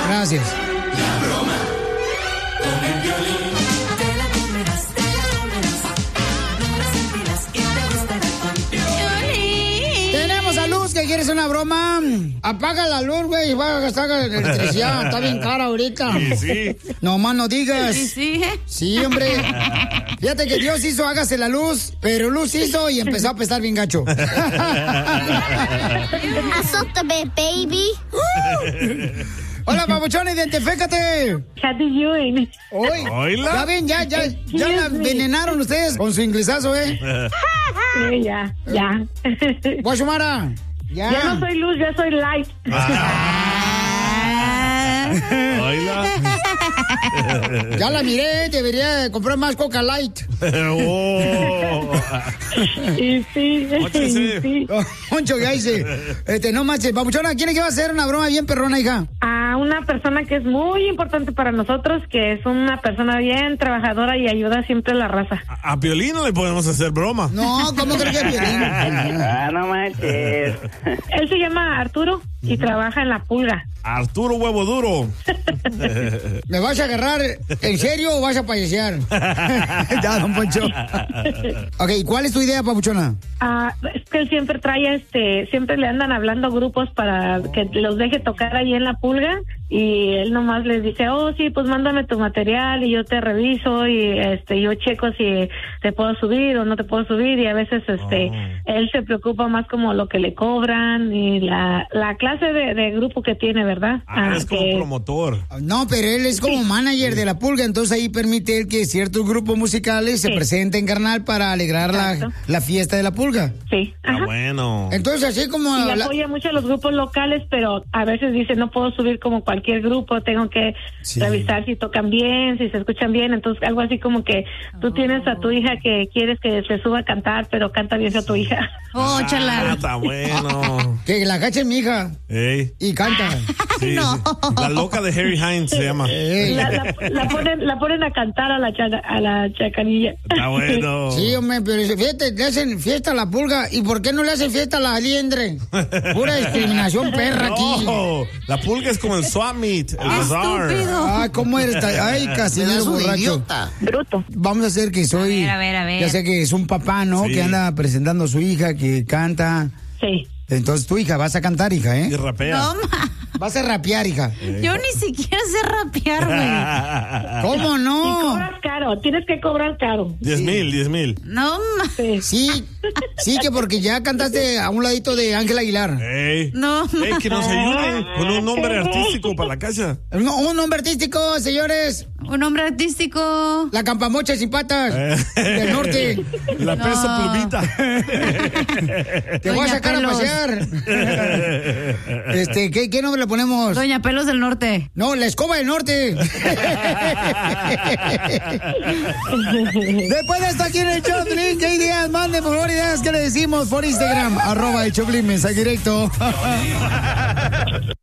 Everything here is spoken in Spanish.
Gracias. La broma con el Piolín. Te la comerás, no la sentirás y te gustará con Piolín. Tenemos a Luz que quiere hacer una broma. Apaga la luz, güey, y va a gastar electricidad. Está bien cara ahorita. Sí. No más no digas. Sí. Sí, hombre. Fíjate que Dios hizo, hágase la luz, pero Luz hizo y empezó a pesar bien gacho. Azótame, baby. Hola, papuchón, identifícate. Kathy Ewing. Oíla. Ya ven, ya la envenenaron ustedes con su inglesazo, ¿eh? Sí, ya. Guachumara. Ya. Ya no soy luz, ya soy light. Oíla. Ya la miré, debería comprar más Coca Light. Oh. Y sí. Poncho, ya dice. No manches, papuchona, ¿quién es que va a hacer una broma bien perrona, hija? A una persona que es muy importante para nosotros, que es una persona bien trabajadora y ayuda siempre a la raza. A Piolín no le podemos hacer broma. No, ¿cómo crees que es Piolín? No manches. Él se llama Arturo y trabaja en La Pulga. Arturo Huevo Duro. ¿Me vas a agarrar en serio o vas a payasear? Ya, don Poncho. Ok, ¿cuál es tu idea, papuchona? Es que él siempre trae, siempre le andan hablando grupos para que los deje tocar ahí en La Pulga, y él nomás les dice, oh sí, pues mándame tu material y yo te reviso y yo checo si te puedo subir o no te puedo subir, y a veces él se preocupa más como lo que le cobran y la clase de grupo que tiene, ¿verdad? Es como promotor. No, pero él es como manager de La Pulga, entonces ahí permite él que ciertos grupos musicales se presenten, carnal, para alegrar la fiesta de La Pulga. Sí. Ah, bueno. Entonces, así como... Y apoya mucho a los grupos locales, pero a veces dice, no puedo subir como cualquier grupo, tengo que revisar si tocan bien, si se escuchan bien, entonces algo así como que tú tienes a tu hija que quieres que se suba a cantar, pero canta bien a tu hija. Oh, chala. Está bueno. Que la cache mi hija. Ey. Y canta. Sí, No. La loca de Harry Hines se llama. La ponen a cantar a la chacarilla. Está bueno. Sí, hombre, pero fíjate, le hacen fiesta a La Pulga. ¿Y por qué no le hacen fiesta a la liendre? Pura discriminación perra aquí. No, La Pulga es como el swap meet, el bazaar. Ay, ¿cómo eres? Ay, Casimiro borracho. Bruto. Vamos a hacer que soy... A ver. Ya sé que es un papá, ¿no? Sí. Que anda presentando a su hija, que canta. Sí. Entonces tu hija, vas a cantar, hija, Y ¿eh? rapea. No, ma. Vas a rapear, hija. Yo ni siquiera sé rapear, güey. ¿Cómo Y no? cobras caro, tienes que cobrar caro. 10,000. No, ma. Sí, que porque ya cantaste a un ladito de Ángel Aguilar. Ey. No, Ey, que nos ayuden con un nombre artístico para la casa. No, un nombre artístico, señores. un nombre artístico. La Campamocha sin patas del norte. La Peso Plumita. Te voy a Doña sacar Pelos. a pasear. ¿Qué nombre le ponemos? Doña Pelos del Norte. No, la Escoba del Norte. Después de esto aquí en el Choplin, ¿qué ideas? Manden por favor ideas que le decimos por Instagram, @el Choplin, mensaje directo.